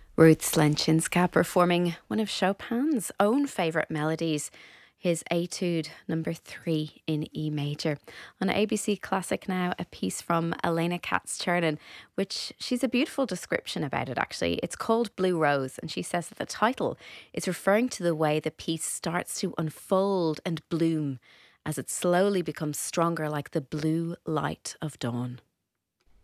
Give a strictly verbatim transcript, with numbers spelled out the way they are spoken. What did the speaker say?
Ruth Slenczynska performing one of Chopin's own favourite melodies, his Etude number three in E major. On A B C Classic now, a piece from Elena Katz-Chernin, which she's a beautiful description about it actually. It's called Blue Rose, and she says that the title is referring to the way the piece starts to unfold and bloom as it slowly becomes stronger like the blue light of dawn.